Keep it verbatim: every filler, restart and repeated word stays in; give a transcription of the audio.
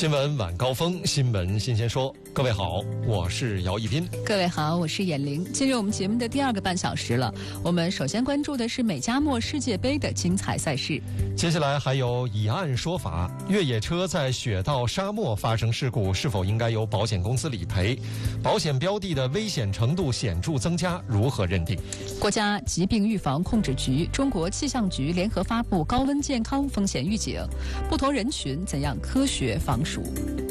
新闻晚高峰，新闻新鲜说。各位好，我是姚一斌。 各位好，我是闫玲。进入我们节目的第二个半小时了，我们首先关注的是美加墨世界杯的精彩赛事。 接下来还有以案说法，越野车在雪道沙漠发生事故，是否应该由保险公司理赔？保险标的的危险程度显著增加，如何认定？ 国家疾病预防控制局、中国气象局联合发布高温健康风险预警，不同人群怎样科学防暑？